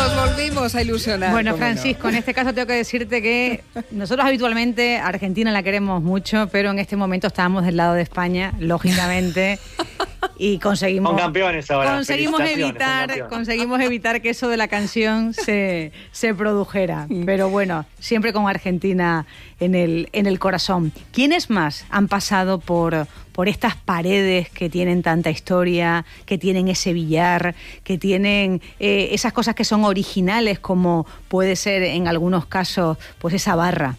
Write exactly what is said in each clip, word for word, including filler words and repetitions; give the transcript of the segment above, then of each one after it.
nos volvimos a ilusionar. Bueno, Francisco, no. En este caso tengo que decirte que nosotros habitualmente a Argentina la queremos mucho, pero en este momento estábamos del lado de España, lógicamente, y conseguimos... Son campeones ahora. Conseguimos evitar, conseguimos evitar que eso de la canción se, se produjera. Pero bueno, siempre con Argentina en el, en el corazón. ¿Quiénes más han pasado por... por estas paredes que tienen tanta historia, que tienen ese billar, que tienen eh, esas cosas que son originales, como puede ser en algunos casos pues esa barra?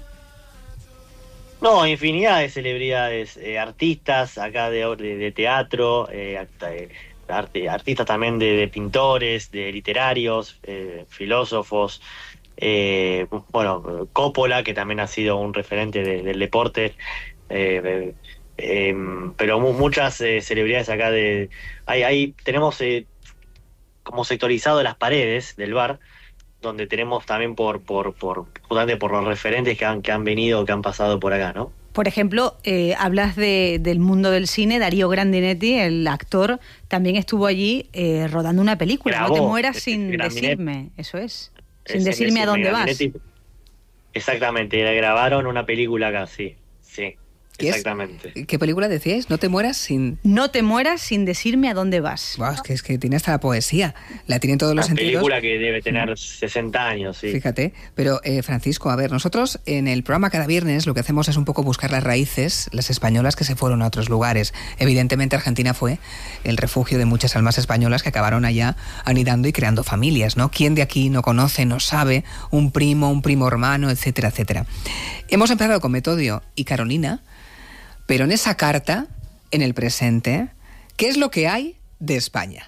No, infinidad de celebridades, eh, artistas acá de, de, de teatro, eh, art, artistas también de, de pintores, de literarios, eh, filósofos, eh, bueno, Coppola, que también ha sido un referente de, del deporte, eh, Eh, pero mu- muchas eh, celebridades acá de ahí, ahí tenemos eh, como sectorizado las paredes del bar, donde tenemos también por por por justamente por los referentes que han que han venido, que han pasado por acá, ¿no? Por ejemplo, eh, hablas de, del mundo del cine. Darío Grandinetti, el actor, también estuvo allí eh, rodando una película. Grabó, No te mueras sin Grandinetti. decirme, eso es, sin es, decirme a dónde vas. Exactamente, grabaron una película acá, sí, sí. Exactamente. Es, ¿qué película decíais? No te mueras sin... No te mueras sin decirme a dónde vas. Wow, es que, es que tiene hasta la poesía. La tiene en todos los Una sentidos. Una película que debe tener sesenta años, sí. Fíjate. Pero, eh, Francisco, a ver, nosotros en el programa cada viernes lo que hacemos es un poco buscar las raíces, las españolas que se fueron a otros lugares. Evidentemente Argentina fue el refugio de muchas almas españolas que acabaron allá anidando y creando familias, ¿no? ¿Quién de aquí no conoce, no sabe un primo, un primo hermano, etcétera, etcétera? Hemos empezado con Metodio y Carolina. Pero en esa carta, en el presente, ¿qué es lo que hay de España?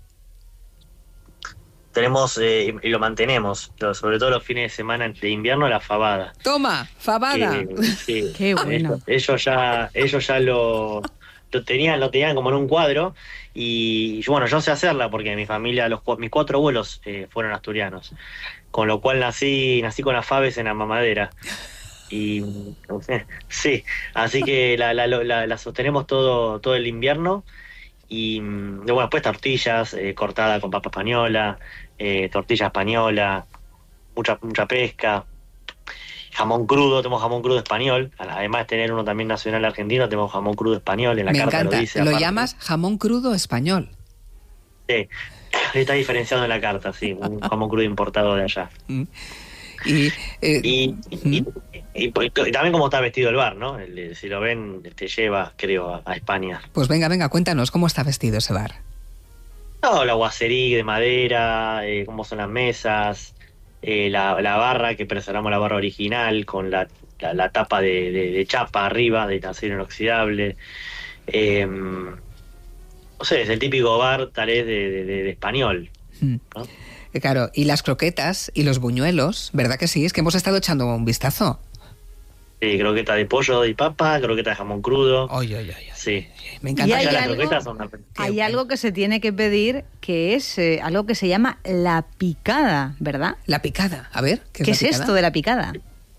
Tenemos, eh, y lo mantenemos, sobre todo los fines de semana de invierno, la fabada. ¡Toma! ¡Fabada! Eh, sí. ¡Qué bueno! Ellos, ellos ya, ellos ya lo, lo, tenían, lo tenían como en un cuadro, y bueno, yo sé hacerla porque mi familia, los mis cuatro abuelos eh, fueron asturianos, con lo cual nací, nací con las faves en la mamadera. Y sí, así que la, la, la, la sostenemos todo todo el invierno. Y bueno, después tortillas eh, cortada con papa española, eh, tortilla española, mucha mucha pesca, jamón crudo, tenemos jamón crudo español, además de tener uno también nacional argentino, tenemos jamón crudo español, en la Me carta encanta. lo dice. Lo aparte. llamas jamón crudo español. Sí, está diferenciado en la carta, sí, un jamón crudo importado de allá. Mm. Y, eh, y, y, y, y, y también como está vestido el bar, ¿no? El, si lo ven, te lleva, creo, a, a España. Pues venga, venga, cuéntanos, ¿cómo está vestido ese bar? No, la guacería de madera, eh, cómo son las mesas, eh, la, la barra, que preservamos la barra original, con la, la, la tapa de, de, de chapa arriba, de acero inoxidable. Eh, no sé, es el típico bar, tal vez, de, de, de, de español, ¿no? Claro, y las croquetas y los buñuelos, ¿verdad que sí? Es que hemos estado echando un vistazo. Sí, croqueta de pollo y papa, croqueta de jamón crudo. Oye, oye, oye. Sí. Me encanta. Y hay, las algo, croquetas son una... hay algo que se tiene que pedir, que es eh, algo que se llama la picada, ¿verdad? La picada, a ver. ¿Qué es, ¿Qué la es picada? esto de la picada?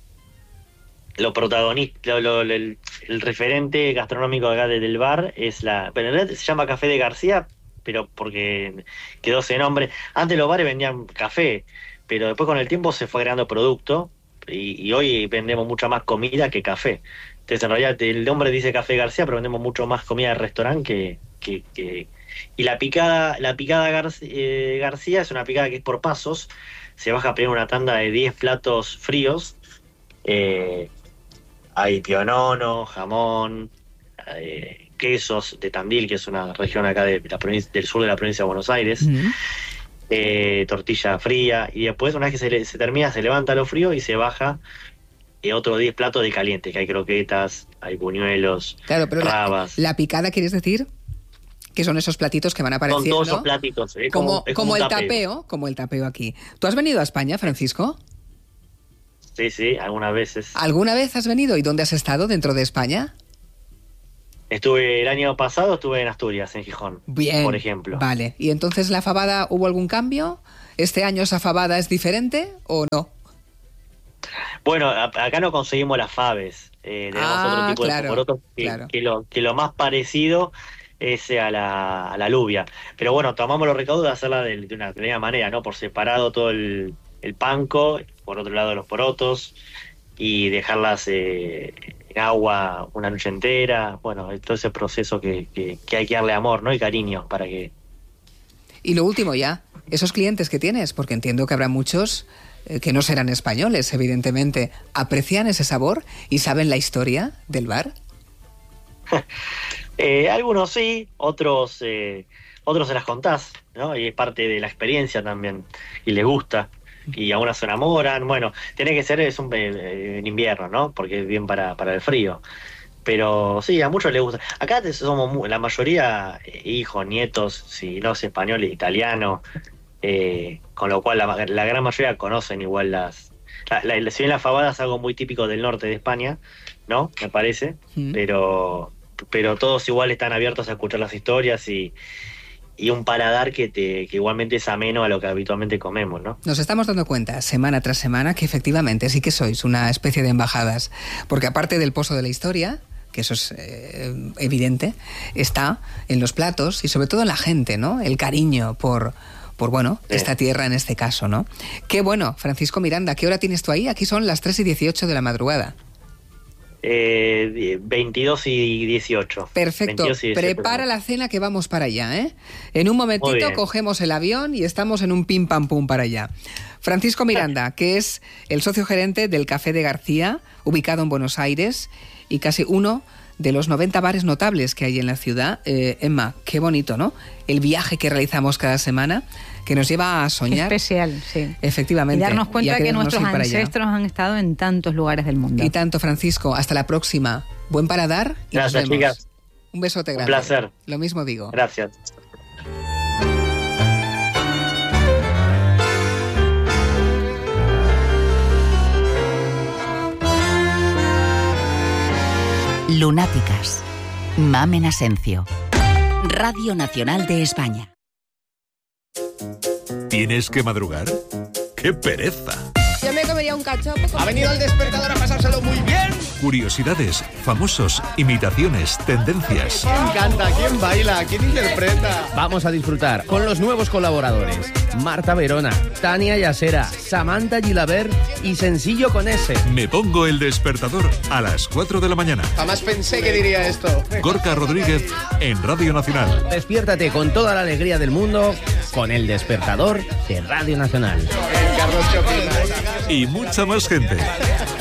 Lo protagonista, lo, lo, el, el referente gastronómico acá del bar es la... Pero en realidad se llama Café de García, pero porque quedó ese nombre. Antes los bares vendían café, pero después con el tiempo se fue creando producto y, y hoy vendemos mucha más comida que café. Entonces en realidad el nombre dice Café García, pero vendemos mucho más comida de restaurante que, que, que... Y la picada, la picada García, eh, García es una picada que es por pasos. Se baja primero una tanda de diez platos fríos. Eh, hay pionono, jamón, eh, quesos de Tandil, que es una región acá de la provincia, del sur de la provincia de Buenos Aires, Mm. eh, tortilla fría, y después una vez que se, le, se termina, se levanta lo frío y se baja eh, otros diez platos de caliente, que hay croquetas, hay buñuelos, Claro, pero rabas. La, la picada, ¿quieres decir? Que son esos platitos que van apareciendo. Son todos esos platitos. eh, Como, como, es como como el un tapeo. tapeo, como el tapeo aquí. ¿Tú has venido a España, Francisco? Sí, sí, algunas veces. ¿Alguna vez has venido? ¿Y dónde has estado dentro de España? Estuve el año pasado, estuve en Asturias, en Gijón, Bien, por ejemplo. Vale. ¿Y entonces la fabada, hubo algún cambio? ¿Este año esa fabada es diferente o no? Bueno, a- acá no conseguimos las faves. Eh, tenemos Ah, otro tipo claro, de porotos que, claro. que, lo, que lo más parecido ese a la, a la alubia. Pero bueno, tomamos los recaudos de hacerla de, de una determinada manera, ¿no? Por separado todo el, el panco, por otro lado los porotos, y dejarlas eh, en agua una noche entera. Bueno, todo ese proceso que, que, que hay que darle amor, ¿no? Y cariño para que... Y lo último ya, esos clientes que tienes, porque entiendo que habrá muchos eh, que no serán españoles, evidentemente, ¿aprecian ese sabor y saben la historia del bar? eh, algunos sí, otros eh, otros se las contás, ¿no? Y es parte de la experiencia también, y les gusta, y algunas se enamoran. Bueno, tiene que ser es un, eh, en invierno, ¿no? Porque es bien para, para el frío. Pero sí, a muchos les gusta. Acá somos la mayoría eh, hijos, nietos, si no es español, italiano, eh, con lo cual la, la gran mayoría conocen igual las... La, la, si bien la fabada es algo muy típico del norte de España, ¿no? Me parece, mm. pero pero todos igual están abiertos a escuchar las historias y, y un paladar que, te, que igualmente es ameno a lo que habitualmente comemos, ¿no? Nos estamos dando cuenta, semana tras semana, que efectivamente sí que sois una especie de embajadas, porque aparte del pozo de la historia, que eso es eh, evidente, está en los platos y sobre todo en la gente, ¿no? El cariño por, por bueno, sí. esta tierra en este caso, ¿no? Qué bueno, Francisco Miranda, ¿qué hora tienes tú ahí? Aquí son las tres y dieciocho de la madrugada. Eh, veintidós y dieciocho. Perfecto, veintidós y dieciocho. Prepara la cena que vamos para allá, ¿eh? En un momentito cogemos el avión y estamos en un pim pam pum para allá. Francisco Miranda, que es el socio gerente del Café de García, ubicado en Buenos Aires, y casi uno de los noventa bares notables que hay en la ciudad. Eh, Emma, qué bonito, ¿no? El viaje que realizamos cada semana, que nos lleva a soñar. Qué especial, sí. Efectivamente. Y darnos cuenta que nuestros ancestros han estado en tantos lugares del mundo. Y tanto, Francisco. Hasta la próxima. Buen paladar y Gracias, nos vemos. Chicas. Un besote grande. Un placer. Lo mismo digo. Gracias. Lunáticas. Mamen Asencio. Radio Nacional de España. ¿Tienes que madrugar? ¡Qué pereza! Yo me comería un cachopo. Ha venido el despertador a pasárselo muy bien. Curiosidades, famosos, imitaciones, tendencias. ¿Quién canta? ¿Quién baila? ¿Quién interpreta? Vamos a disfrutar con los nuevos colaboradores. Marta Verona, Tania Yasera, Samantha Gilabert y Sencillo con S. Me pongo el despertador a las cuatro de la mañana. Jamás pensé que diría esto. Gorka Rodríguez en Radio Nacional. Despiértate con toda la alegría del mundo con el despertador de Radio Nacional. Y mucha más gente.